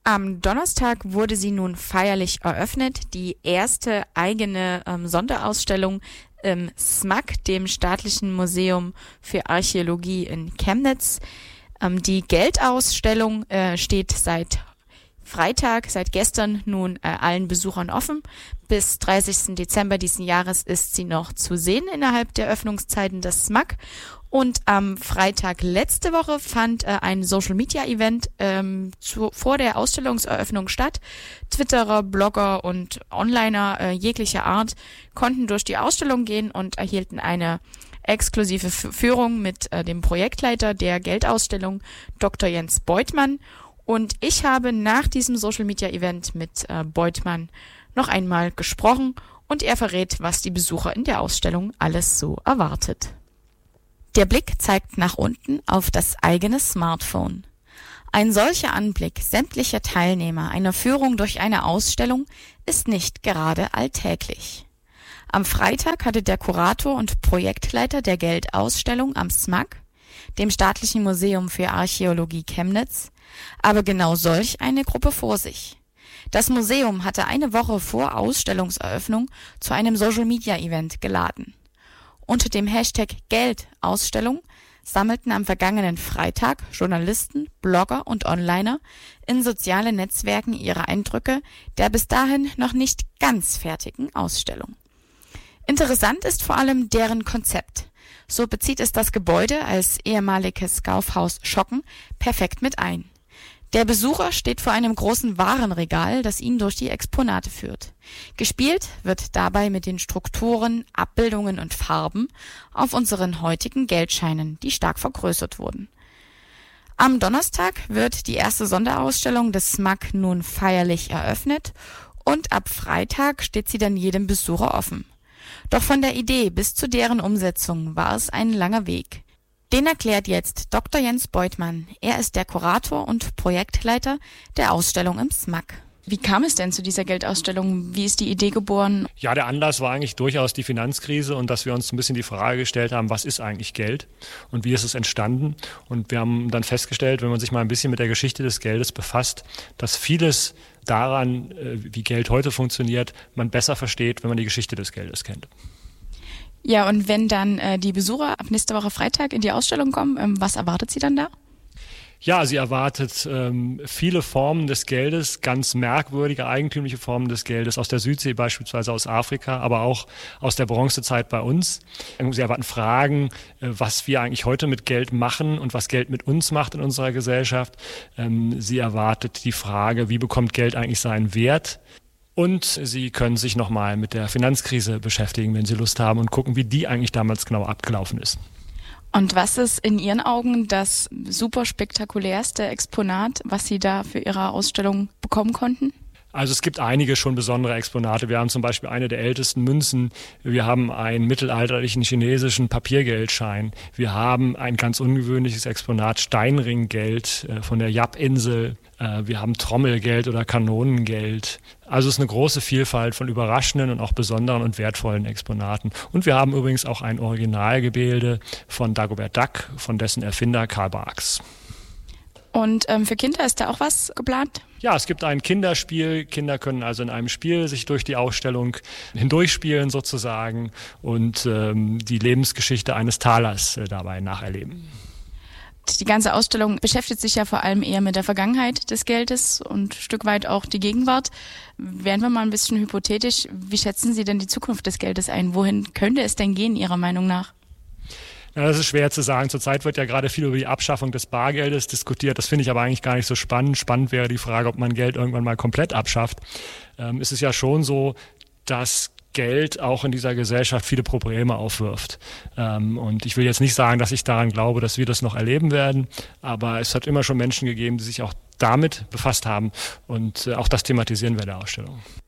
Am Donnerstag wurde sie nun feierlich eröffnet, die erste eigene Sonderausstellung im SMAK, dem Staatlichen Museum für Archäologie in Chemnitz. Die Geldausstellung steht seit Freitag, seit gestern nun allen Besuchern offen. Bis 30. Dezember diesen Jahres ist sie noch zu sehen innerhalb der Öffnungszeiten des SMAK. Und am Freitag letzte Woche fand ein Social-Media-Event vor der Ausstellungseröffnung statt. Twitterer, Blogger und Onliner jeglicher Art konnten durch die Ausstellung gehen und erhielten eine exklusive Führung mit dem Projektleiter der Geldausstellung, Dr. Jens Beutmann. Und ich habe nach diesem Social-Media-Event mit Beutmann noch einmal gesprochen und er verrät, was die Besucher in der Ausstellung alles so erwartet. Der Blick zeigt nach unten auf das eigene Smartphone. Ein solcher Anblick sämtlicher Teilnehmer einer Führung durch eine Ausstellung ist nicht gerade alltäglich. Am Freitag hatte der Kurator und Projektleiter der Geldausstellung am SMAK, dem Staatlichen Museum für Archäologie Chemnitz, aber genau solch eine Gruppe vor sich. Das Museum hatte eine Woche vor Ausstellungseröffnung zu einem Social-Media-Event geladen. Unter dem Hashtag Geldausstellung sammelten am vergangenen Freitag Journalisten, Blogger und Onliner in sozialen Netzwerken ihre Eindrücke der bis dahin noch nicht ganz fertigen Ausstellung. Interessant ist vor allem deren Konzept. So bezieht es das Gebäude als ehemaliges Kaufhaus Schocken perfekt mit ein. Der Besucher steht vor einem großen Warenregal, das ihn durch die Exponate führt. Gespielt wird dabei mit den Strukturen, Abbildungen und Farben auf unseren heutigen Geldscheinen, die stark vergrößert wurden. Am Donnerstag wird die erste Sonderausstellung des SMAK nun feierlich eröffnet und ab Freitag steht sie dann jedem Besucher offen. Doch von der Idee bis zu deren Umsetzung war es ein langer Weg. Den erklärt jetzt Dr. Jens Beutmann. Er ist der Kurator und Projektleiter der Ausstellung im SMAK. Wie kam es denn zu dieser Geldausstellung? Wie ist die Idee geboren? Ja, der Anlass war eigentlich durchaus die Finanzkrise und dass wir uns ein bisschen die Frage gestellt haben, was ist eigentlich Geld und wie ist es entstanden? Und wir haben dann festgestellt, wenn man sich mal ein bisschen mit der Geschichte des Geldes befasst, dass vieles daran, wie Geld heute funktioniert, man besser versteht, wenn man die Geschichte des Geldes kennt. Ja, und wenn dann die Besucher ab nächster Woche Freitag in die Ausstellung kommen, was erwartet sie dann da? Ja, sie erwartet viele Formen des Geldes, ganz merkwürdige, eigentümliche Formen des Geldes aus der Südsee, beispielsweise aus Afrika, aber auch aus der Bronzezeit bei uns. Sie erwarten Fragen, was wir eigentlich heute mit Geld machen und was Geld mit uns macht in unserer Gesellschaft. Sie erwartet die Frage, wie bekommt Geld eigentlich seinen Wert? Und Sie können sich nochmal mit der Finanzkrise beschäftigen, wenn Sie Lust haben, und gucken, wie die eigentlich damals genau abgelaufen ist. Und was ist in Ihren Augen das super spektakulärste Exponat, was Sie da für Ihre Ausstellung bekommen konnten? Also es gibt einige schon besondere Exponate. Wir haben zum Beispiel eine der ältesten Münzen. Wir haben einen mittelalterlichen chinesischen Papiergeldschein. Wir haben ein ganz ungewöhnliches Exponat, Steinringgeld von der Yap-Insel. Wir haben Trommelgeld oder Kanonengeld. Also es ist eine große Vielfalt von überraschenden und auch besonderen und wertvollen Exponaten. Und wir haben übrigens auch ein Originalgemälde von Dagobert Duck, von dessen Erfinder Karl Barks. Und für Kinder ist da auch was geplant? Ja, es gibt ein Kinderspiel. Kinder können also in einem Spiel sich durch die Ausstellung hindurchspielen sozusagen und die Lebensgeschichte eines Talers dabei nacherleben. Die ganze Ausstellung beschäftigt sich ja vor allem eher mit der Vergangenheit des Geldes und ein Stück weit auch die Gegenwart. Wären wir mal ein bisschen hypothetisch, wie schätzen Sie denn die Zukunft des Geldes ein? Wohin könnte es denn gehen, Ihrer Meinung nach? Ja, das ist schwer zu sagen. Zurzeit wird ja gerade viel über die Abschaffung des Bargeldes diskutiert. Das finde ich aber eigentlich gar nicht so spannend. Spannend wäre die Frage, ob man Geld irgendwann mal komplett abschafft. Es ist ja schon so, dass Geld auch in dieser Gesellschaft viele Probleme aufwirft. Und ich will jetzt nicht sagen, dass ich daran glaube, dass wir das noch erleben werden, aber es hat immer schon Menschen gegeben, die sich auch damit befasst haben und auch das thematisieren wir in der Ausstellung.